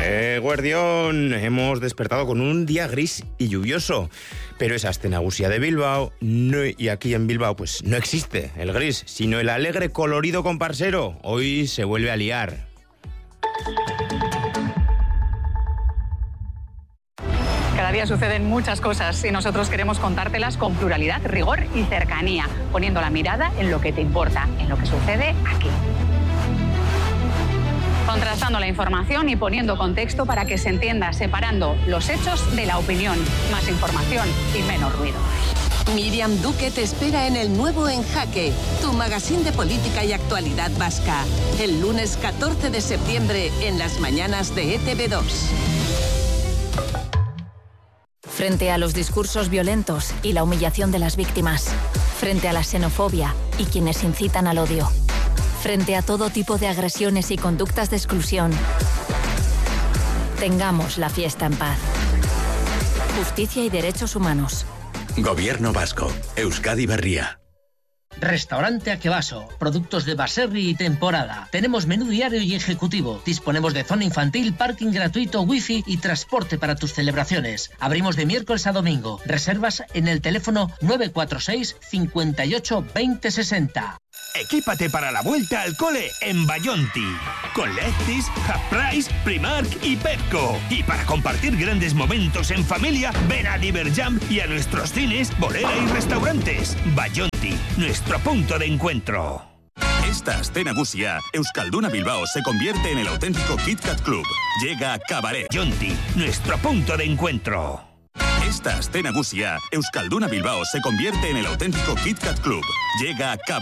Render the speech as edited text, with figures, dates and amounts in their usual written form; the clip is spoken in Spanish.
Eguerdión, hemos despertado con un día gris y lluvioso, pero esa aste nagusia de Bilbao, y aquí en Bilbao pues no existe el gris, sino el alegre colorido comparsero. Hoy se vuelve a liar. Cada día suceden muchas cosas y nosotros queremos contártelas con pluralidad, rigor y cercanía, poniendo la mirada en lo que te importa, en lo que sucede aquí. Contrastando la información y poniendo contexto para que se entienda, separando los hechos de la opinión. Más información y menos ruido. Miriam Duque te espera en el nuevo En Jaque, tu magazín de política y actualidad vasca. El lunes 14 de septiembre en las mañanas de ETV2. Frente a los discursos violentos y la humillación de las víctimas. Frente a la xenofobia y quienes incitan al odio. Frente a todo tipo de agresiones y conductas de exclusión, tengamos la fiesta en paz. Justicia y derechos humanos. Gobierno vasco. Euskadi Berria. Restaurante Akebaso, productos de baserri y temporada. Tenemos menú diario y ejecutivo. Disponemos de zona infantil, parking gratuito, wifi y transporte para tus celebraciones. Abrimos de miércoles a domingo. Reservas en el teléfono 946 58 20 60. Equípate para la vuelta al cole en Bayonti. Con Lefties, Half Price, Primark y Pepco. Y para compartir grandes momentos en familia, ven a Diverjam y a nuestros cines, bolera y restaurantes. Bayonti, nuestro punto de encuentro. Esta aste nagusia, Euskalduna Bilbao se convierte en el auténtico Kit Kat Club. Llega Cabaret. Bayonti, nuestro punto de encuentro. Esta aste nagusia, Euskalduna Bilbao se convierte en el auténtico Kit Kat Club. Llega Cabaret.